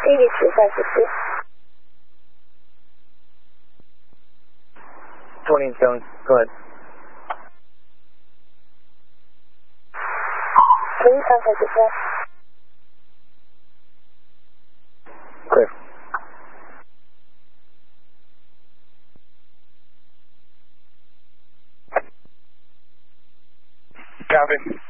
previously 560. 27, go ahead. Can you contact this now? Clear. Copy.